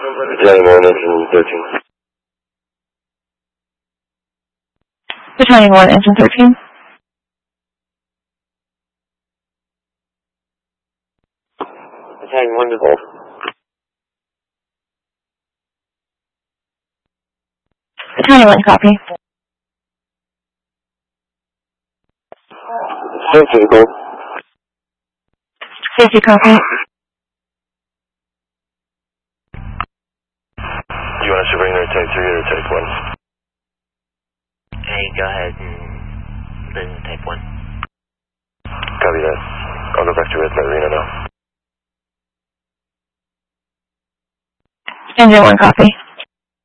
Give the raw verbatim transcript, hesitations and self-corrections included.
Battalion one, engine thirteen. Battalion one, engine thirteen. Battalion one to hold. Battalion one, copy. Safety to gold. Safety, copy. You want us to bring their type three or type one? Okay, go ahead and bring type one. Copy that. I'll go back to Red Arena now. Engine one, copy.